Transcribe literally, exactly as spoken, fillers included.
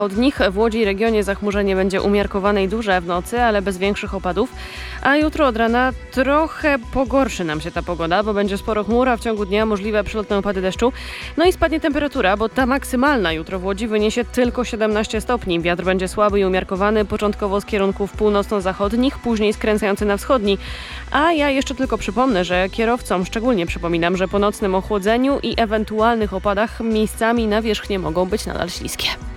Od nich w Łodzi i regionie zachmurzenie będzie umiarkowane i duże w nocy, ale bez większych opadów. A jutro od rana trochę pogorszy nam się ta pogoda, bo będzie sporo chmur, a w ciągu dnia możliwe przelotne opady deszczu. No i spadnie temperatura, bo ta maksymalna jutro w Łodzi wyniesie tylko siedemnaście stopni. Wiatr będzie słaby i umiarkowany, początkowo z kierunków północno-zachodnich, później skręcający na wschodni. A ja jeszcze tylko przypomnę, że kierowcom szczególnie przypominam, że po nocnym ochłodzeniu i ewentualnych opadach miejscami nawierzchnie mogą być nadal śliskie.